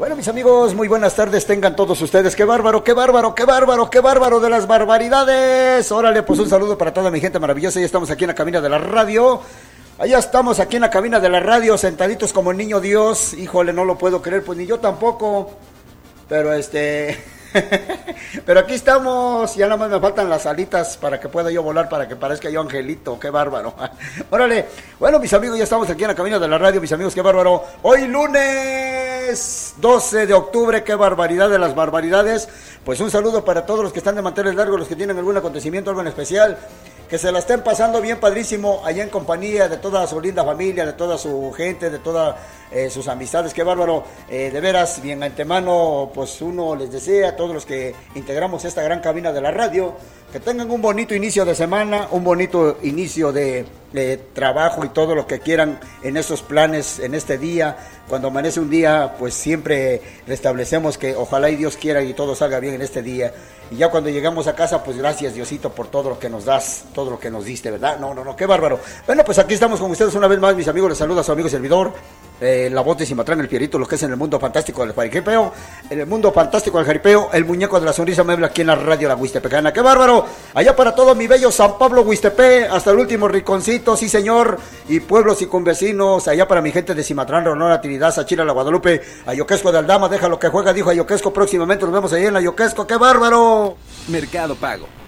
Bueno, mis amigos, muy buenas tardes tengan todos ustedes. ¡Qué bárbaro, qué bárbaro, qué bárbaro, qué bárbaro de las barbaridades! Órale, pues un saludo para toda mi gente maravillosa. Ya estamos aquí en la cabina de la radio. Allá estamos aquí en la cabina de la radio, sentaditos como el niño Dios. Híjole, no lo puedo creer, pues ni yo tampoco. Pero pero aquí estamos, ya nada más me faltan las alitas para que pueda yo volar, para que parezca yo angelito, qué bárbaro. Órale, bueno mis amigos, ya estamos aquí en la cabina de la radio, mis amigos, qué bárbaro. Hoy lunes 12 de octubre, qué barbaridad de las barbaridades. Pues un saludo para todos los que están de manteles largos, los que tienen algún acontecimiento, algo en especial. Que se la estén pasando bien padrísimo allá en compañía de toda su linda familia, de toda su gente, de todas sus amistades, qué bárbaro, de veras, bien antemano, pues uno les desea a todos los que integramos esta gran cabina de la radio, que tengan un bonito inicio de semana, un bonito inicio de trabajo y todo lo que quieran en esos planes, en este día. Cuando amanece un día, pues siempre restablecemos que ojalá y Dios quiera y todo salga bien en este día. Y ya cuando llegamos a casa, pues gracias Diosito por todo lo que nos das, todo lo que nos diste, ¿verdad? No, qué bárbaro. Bueno, pues aquí estamos con ustedes una vez más, mis amigos, les saluda a su amigo y servidor, la voz de Cimatrán, el Pierito, lo que es en el mundo fantástico del jaripeo, en el mundo fantástico del jaripeo, el muñeco de la sonrisa me habla aquí en la radio La Huistepecana, qué bárbaro, allá para todo mi bello San Pablo Huistepe, hasta el último rinconcito, sí señor, y pueblos y convecinos, allá para mi gente de Cimatrán, Ronora, Trinidad, Sachira, La Guadalupe, Ayoquesco de Aldama, déjalo que juega, dijo Ayoquesco, próximamente nos vemos ahí en Ayoquesco, qué bárbaro. Mercado Pago,